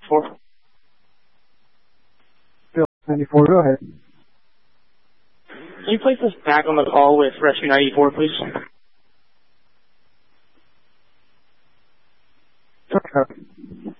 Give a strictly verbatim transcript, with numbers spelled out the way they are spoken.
four. Bill ninety-four, go ahead. Can you place us back on the call with Rescue ninety-four, please? Okay.